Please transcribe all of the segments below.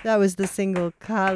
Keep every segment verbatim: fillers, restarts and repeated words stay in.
That was the single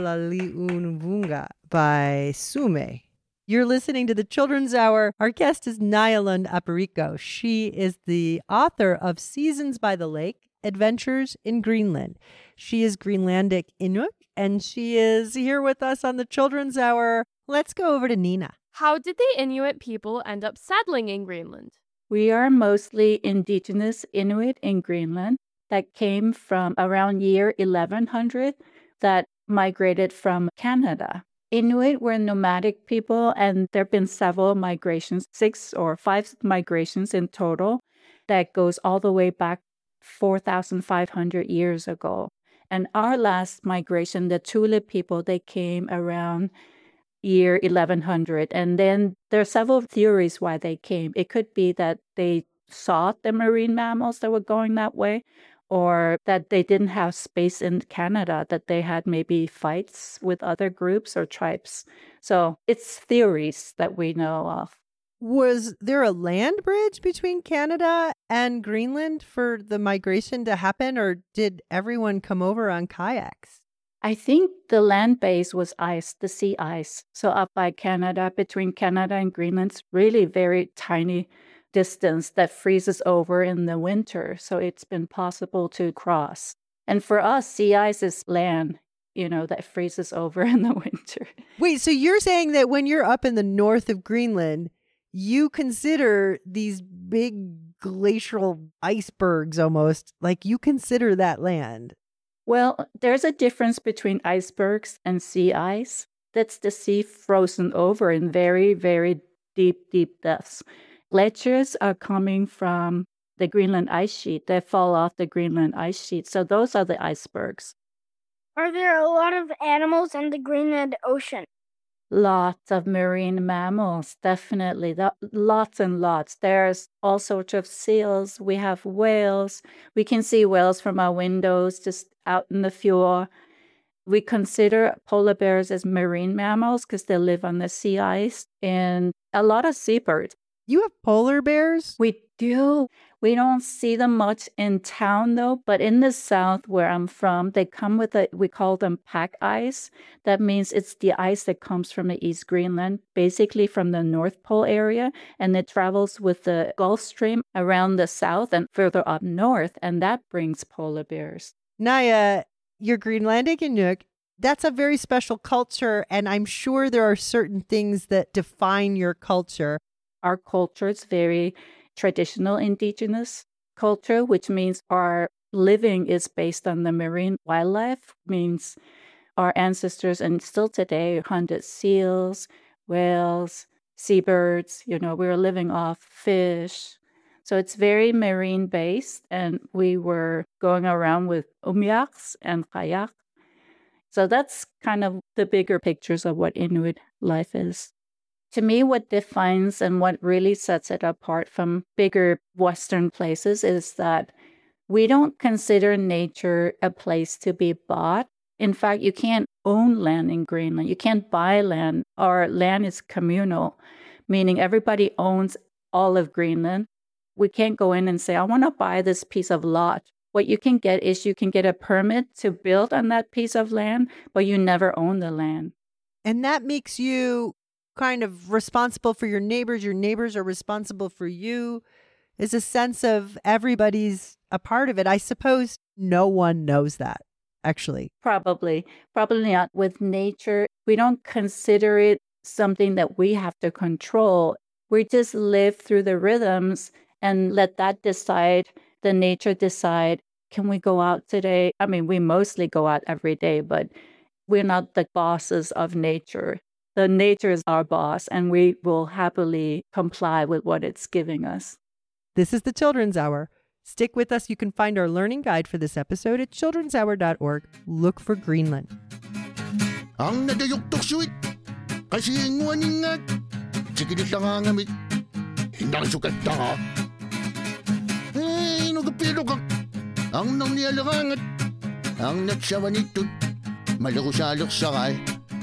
Kalaliunvunga by Sume. You're listening to the Children's Hour. Our guest is Nayalund Aparico. She is the author of Seasons by the Lake, Adventures in Greenland. She is Greenlandic Inuit, and she is here with us on the Children's Hour. Let's go over to Nina. How did the Inuit people end up settling in Greenland? We are mostly indigenous Inuit in Greenland that came from around year eleven hundred that migrated from Canada. Inuit were nomadic people, and there have been several migrations, six or five migrations in total, that goes all the way back four thousand five hundred years ago. And our last migration, the Thule people, they came around year eleven hundred. And then there are several theories why they came. It could be that they saw the marine mammals that were going that way, or that they didn't have space in Canada, that they had maybe fights with other groups or tribes. So it's theories that we know of. Was there a land bridge between Canada and Greenland for the migration to happen, or did everyone come over on kayaks? I think the land base was ice, the sea ice. So up by Canada, between Canada and Greenland, it's really very tiny distance that freezes over in the winter. So it's been possible to cross. And for us, sea ice is land, you know, that freezes over in the winter. Wait, so you're saying that when you're up in the north of Greenland, you consider these big glacial icebergs almost, like you consider that land? Well, there's a difference between icebergs and sea ice. That's the sea frozen over in very, very deep, deep depths. Glaciers are coming from the Greenland ice sheet. They fall off the Greenland ice sheet. So those are the icebergs. Are there a lot of animals in the Greenland Ocean? Lots of marine mammals, definitely. Lots and lots. There's all sorts of seals. We have whales. We can see whales from our windows just out in the fjord. We consider polar bears as marine mammals because they live on the sea ice, and a lot of seabirds. You have polar bears? We do. We don't see them much in town, though. But in the south where I'm from, they come with a, we call them pack ice. That means it's the ice that comes from the East Greenland, basically from the North Pole area. And it travels with the Gulf Stream around the south and further up north. And that brings polar bears. Naya, you're Greenlandic Inuit. That's a very special culture. And I'm sure there are certain things that define your culture. Our culture is very traditional indigenous culture, which means our living is based on the marine wildlife, means our ancestors and still today hunted seals, whales, seabirds. You know, we were living off fish. So it's very marine based, and we were going around with umiaks and kayak. So that's kind of the bigger pictures of what Inuit life is. To me, what defines and what really sets it apart from bigger Western places is that we don't consider nature a place to be bought. In fact, you can't own land in Greenland. You can't buy land. Our land is communal, meaning everybody owns all of Greenland. We can't go in and say, I want to buy this piece of lot. What you can get is you can get a permit to build on that piece of land, but you never own the land. And that makes you kind of responsible for your neighbors. Your neighbors are responsible for you. There's a sense of everybody's a part of it. I suppose no one knows that, actually. Probably. Probably not. With nature, we don't consider it something that we have to control. We just live through the rhythms and let that decide, the nature decide, can we go out today? I mean, we mostly go out every day, but we're not the bosses of nature. The nature is our boss, and we will happily comply with what it's giving us. This is the Children's Hour. Stick with us. You can find our learning guide for this episode at children's hour dot org. Look for Greenland. Ang nagayok tuksuit, kasi inguan ingat, sikidit lang ang amit, hindang sukat tanga. Eh, nagapilo ka, ang nang nialakangat, ang nagsawa nito, malakusalok sakay.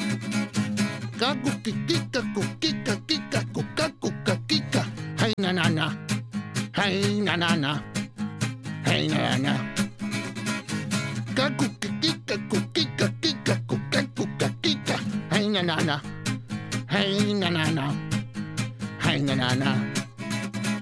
Kakukikika, kukika, kika, kukakuka, kika, hay nanana, hay nanana, hay nanana. Kakukikika, kukika, nanana. Hey nanana. Hey nanana.